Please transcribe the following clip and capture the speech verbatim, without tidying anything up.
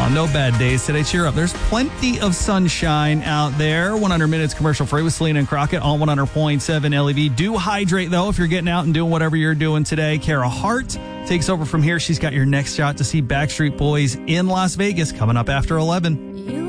Oh, no bad days today. Cheer up. There's plenty of sunshine out there. one hundred minutes commercial free with Selena and Crockett on one hundred point seven L E V. Do hydrate, though, if you're getting out and doing whatever you're doing today. Kara Hart takes over from here. She's got your next shot to see Backstreet Boys in Las Vegas coming up after eleven. You